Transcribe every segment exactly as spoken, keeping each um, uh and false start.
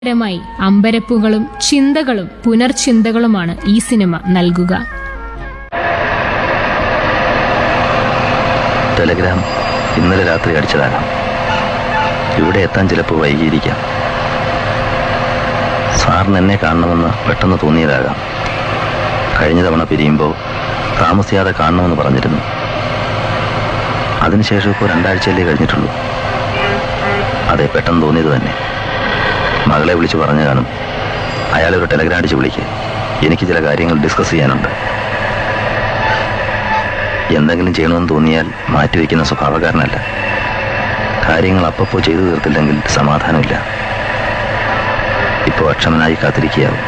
പരമായി അമ്പരപ്പുകളും ചിന്തകളും പുനർചിന്തകളുമാണ് ഈ സിനിമ നൽകുക. ടെലഗ്രാം ഇന്നലെ രാത്രി അടിച്ചതാകാം. ഇവിടെ എത്താൻ ചിലപ്പോൾ വൈകിയിരിക്കാം. സാറിന് എന്നെ കാണണമെന്ന് പെട്ടെന്ന് തോന്നിയതാകാം. കഴിഞ്ഞ തവണ പിരിയുമ്പോൾ താമസിയാതെ കാണണമെന്ന് പറഞ്ഞിരുന്നു. അതിനുശേഷം ഇപ്പോൾ രണ്ടാഴ്ചയല്ലേ കഴിഞ്ഞിട്ടുള്ളൂ. അതെ, പെട്ടെന്ന് തോന്നിയത് തന്നെ. മകളെ വിളിച്ച് പറഞ്ഞു കാണും, അയാളെ ഒരു ടെലഗ്രാം അടിച്ച് വിളിക്കുക, എനിക്ക് ചില കാര്യങ്ങൾ ഡിസ്കസ് ചെയ്യാനുണ്ട്. എന്തെങ്കിലും ചെയ്യണമെന്ന് തോന്നിയാൽ മാറ്റിവെക്കുന്ന സ്വഭാവക്കാരനല്ല. കാര്യങ്ങൾ അപ്പപ്പോൾ ചെയ്തു തീർത്തില്ലെങ്കിൽ സമാധാനമില്ല. ഇപ്പോൾ അക്ഷമനായി കാത്തിരിക്കുകയാവും.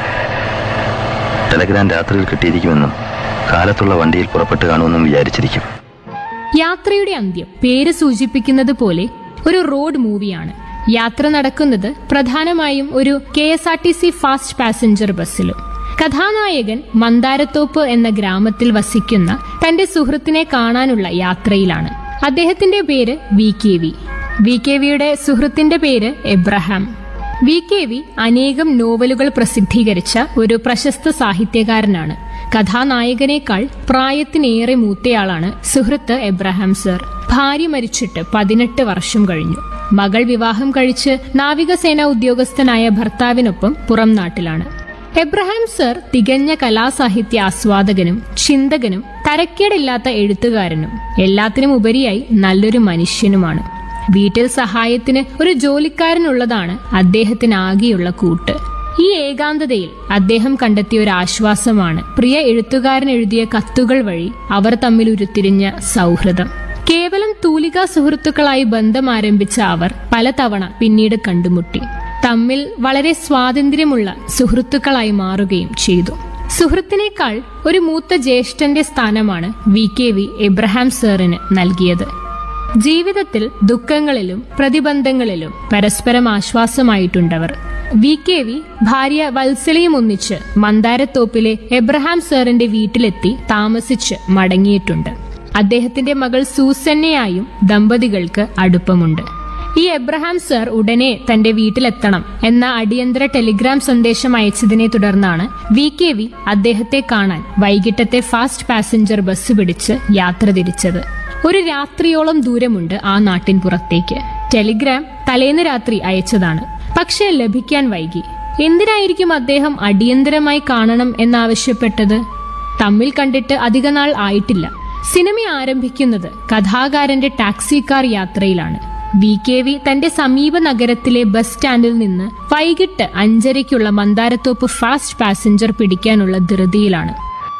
ടെലഗ്രാം രാത്രിയിൽ കിട്ടിയിരിക്കുമെന്നും കാലത്തുള്ള വണ്ടിയിൽ പുറപ്പെട്ട് കാണുമെന്നും വിചാരിച്ചിരിക്കും. യാത്രയുടെ അന്ത്യം പേര് സൂചിപ്പിക്കുന്നത് പോലെ ഒരു റോഡ് മൂവിയാണ്. യാത്ര നടക്കുന്നത് പ്രധാനമായും ഒരു K S R T C fast passenger ബസ്സിലും. കഥാനായകൻ മന്ദാരത്തോപ്പ് എന്ന ഗ്രാമത്തിൽ വസിക്കുന്ന തന്റെ സുഹൃത്തിനെ കാണാനുള്ള യാത്രയിലാണ്. അദ്ദേഹത്തിന്റെ പേര് V K V. V K വിയുടെ സുഹൃത്തിന്റെ പേര് എബ്രഹാം. വി കെ വി അനേകം നോവലുകൾ പ്രസിദ്ധീകരിച്ച ഒരു പ്രശസ്ത സാഹിത്യകാരനാണ്. കഥാനായകനേക്കാൾ പ്രായത്തിനേറെ മൂത്തയാളാണ് സുഹൃത്ത് എബ്രഹാം സർ. ഭാര്യ മരിച്ചിട്ട് പതിനെട്ട് വർഷം കഴിഞ്ഞു. മകൾ വിവാഹം കഴിച്ച് നാവികസേന ഉദ്യോഗസ്ഥനായ ഭർത്താവിനൊപ്പം പുറം നാട്ടിലാണ്. എബ്രഹാം സർ തികഞ്ഞ കലാസാഹിത്യ ആസ്വാദകനും ചിന്തകനും തരക്കേടില്ലാത്ത എഴുത്തുകാരനും എല്ലാത്തിനും ഉപരിയായി നല്ലൊരു മനുഷ്യനുമാണ്. വീട്ടിൽ സഹായത്തിന് ഒരു ജോലിക്കാരനുള്ളതാണ് അദ്ദേഹത്തിന് ആകെയുള്ള കൂട്ട്. ഈ ഏകാന്തതയിൽ അദ്ദേഹം കണ്ടെത്തിയ ഒരു ആശ്വാസമാണ് പ്രിയ എഴുത്തുകാരൻ എഴുതിയ കത്തുകൾ വഴി അവർ തമ്മിൽ ഉരുത്തിരിഞ്ഞ സൗഹൃദം. കേവലം തൂലികാ സുഹൃത്തുക്കളായി ബന്ധം ആരംഭിച്ച അവർ പലതവണ പിന്നീട് കണ്ടുമുട്ടി. തമ്മിൽ വളരെ സ്വാതന്ത്ര്യമുള്ള സുഹൃത്തുക്കളായി മാറുകയും ചെയ്തു. സുഹൃത്തിനേക്കാൾ ഒരു മൂത്ത ജ്യേഷ്ഠന്റെ സ്ഥാനമാണ് വി കെ വി എബ്രഹാം സാറിന് നൽകിയത്. ജീവിതത്തിൽ ദുഃഖങ്ങളിലും പ്രതിബന്ധങ്ങളിലും പരസ്പരം ആശ്വാസമായിട്ടുണ്ടവർ. വി കെ വി ഭാര്യ വത്സലയും ഒന്നിച്ച് മന്ദാരത്തോപ്പിലെ എബ്രഹാം സാറിന്റെ വീട്ടിലെത്തി താമസിച്ച് മടങ്ങിയിട്ടുണ്ട്. അദ്ദേഹത്തിന്റെ മകൾ സൂസന്നയായും ദമ്പതികൾക്ക് അടുപ്പമുണ്ട്. ഈ എബ്രഹാം സർ ഉടനെ തന്റെ വീട്ടിലെത്തണം എന്ന അടിയന്തര ടെലിഗ്രാം സന്ദേശം അയച്ചതിനെ തുടർന്നാണ് വി കെ വി അദ്ദേഹത്തെ കാണാൻ വൈകിട്ടത്തെ ഫാസ്റ്റ് പാസഞ്ചർ ബസ് പിടിച്ച് യാത്ര തിരിച്ചത്. ഒരു രാത്രിയോളം ദൂരമുണ്ട് ആ നാട്ടിൻ പുറത്തേക്ക്. ടെലിഗ്രാം തലേന്ന് രാത്രി അയച്ചതാണ്, പക്ഷേ ലഭിക്കാൻ വൈകി. എന്തിനായിരിക്കും അദ്ദേഹം അടിയന്തരമായി കാണണം എന്നാവശ്യപ്പെട്ടത്? തമ്മിൽ കണ്ടിട്ട് അധികനാൾ ആയിട്ടില്ല. സിനിമ ആരംഭിക്കുന്നത് കഥാകാരന്റെ ടാക്സി കാർ യാത്രയിലാണ്. വി കെ വി തന്റെ സമീപ നഗരത്തിലെ ബസ് സ്റ്റാൻഡിൽ നിന്ന് വൈകിട്ട് അഞ്ചരയ്ക്കുള്ള മന്ദാരത്തോപ്പ് ഫാസ്റ്റ് പാസഞ്ചർ പിടിക്കാനുള്ള ധൃതിയിലാണ്.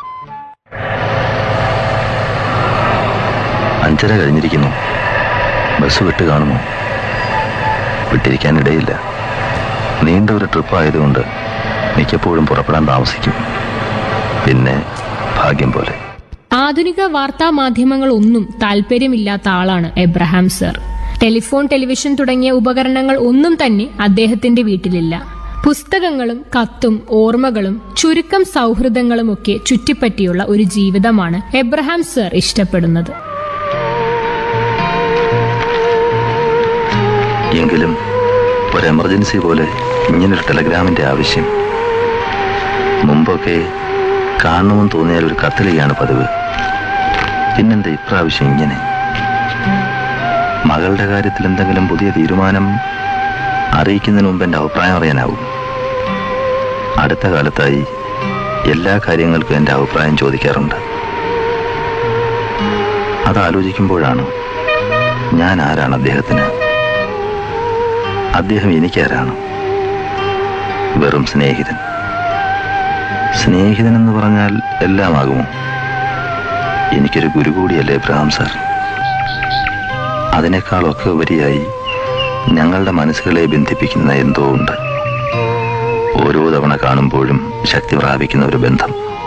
അഞ്ചര കഴിഞ്ഞിരിക്കുന്നു. ബസ് വിട്ട് കാണുമോ? വിട്ടിരിക്കാനിടയില്ല. നീണ്ട ഒരു ട്രിപ്പ് ആയതുകൊണ്ട് മിക്കപ്പോഴും പുറപ്പെടാൻ താമസിക്കും. പിന്നെ ഭാഗ്യം പോലെ. ആധുനിക വാർത്താ മാധ്യമങ്ങൾ ഒന്നും താല്പര്യമില്ലാത്ത ആളാണ് എബ്രഹാം സർ. ടെലിഫോൺ, ടെലിവിഷൻ തുടങ്ങിയ ഉപകരണങ്ങൾ ഒന്നും തന്നെ അദ്ദേഹത്തിന്റെ വീട്ടിലില്ല. പുസ്തകങ്ങളും കത്തും ഓർമ്മകളും ചുരുക്കം സൗഹൃദങ്ങളും ഒക്കെ ചുറ്റിപ്പറ്റിയുള്ള ഒരു ജീവിതമാണ് എബ്രഹാം സർ ഇഷ്ടപ്പെടുന്നത്. എങ്കിലും ഒരു എമർജൻസി പോലെ ഇങ്ങനൊരു ടെലഗ്രാമിന്റെ ആവശ്യം. മുമ്പൊക്കെ കാണണമെന്ന് തോന്നിയാൽ ഒരു കത്തിലെയാണ് പതിവ്. പിന്നെന്താ ഇപ്രാവശ്യം ഇങ്ങനെ? മകളുടെ കാര്യത്തിൽ എന്തെങ്കിലും പുതിയ തീരുമാനം അറിയിക്കുന്നതിന് മുമ്പ് എൻ്റെ അഭിപ്രായം അറിയാനാവും. അടുത്ത കാലത്തായി എല്ലാ കാര്യങ്ങൾക്കും എൻ്റെ അഭിപ്രായം ചോദിക്കാറുണ്ട്. അതാലോചിക്കുമ്പോഴാണ് ഞാൻ ആരാണ് അദ്ദേഹത്തിന്, അദ്ദേഹം എനിക്കാരാണ്? വെറും സ്നേഹിതൻ. സ്നേഹിതൻ എന്ന് പറഞ്ഞാൽ എല്ലാമാകുമോ? എനിക്കൊരു ഗുരു കൂടിയല്ലേ എബ്രഹാം സാർ. അതിനേക്കാളൊക്കെ ഉപരിയായി ഞങ്ങളുടെ മനസ്സുകളെ ബന്ധിപ്പിക്കുന്ന എന്തോ ഉണ്ട്. ഓരോ തവണ കാണുമ്പോഴും ശക്തി പ്രാപിക്കുന്ന ഒരു ബന്ധം.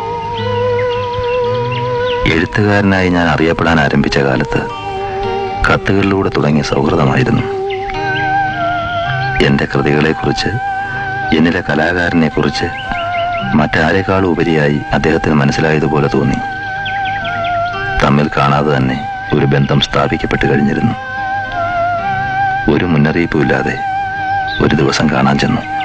എഴുത്തുകാരനായി ഞാൻ അറിയപ്പെടാൻ ആരംഭിച്ച കാലത്ത് കത്തുകളിലൂടെ തുടങ്ങിയ സൗഹൃദമായിരുന്നു. എൻ്റെ കൃതികളെക്കുറിച്ച്, എന്നിലെ കലാകാരനെക്കുറിച്ച് മറ്റാരെക്കാളും ഉപരിയായി അദ്ദേഹത്തിന് മനസ്സിലായതുപോലെ തോന്നി. തമ്മിൽ കാണാതെ തന്നെ ഒരു ബന്ധം സ്ഥാപിക്കപ്പെട്ട് കഴിഞ്ഞിരുന്നു. ഒരു മുന്നറിയിപ്പുമില്ലാതെ ഒരു ദിവസം കാണാൻ ചെന്നു.